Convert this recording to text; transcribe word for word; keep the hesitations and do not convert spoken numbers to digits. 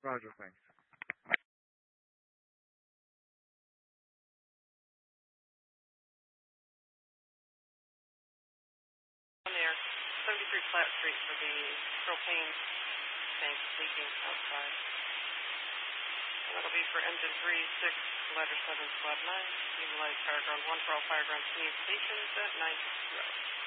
Roger, thanks. On there, seventy-three Flat Street for the propane tank leaking outside. And that'll be for engine three, six, ladder seven, squad nine, utilize fire ground one for all fire ground communications at nine six two.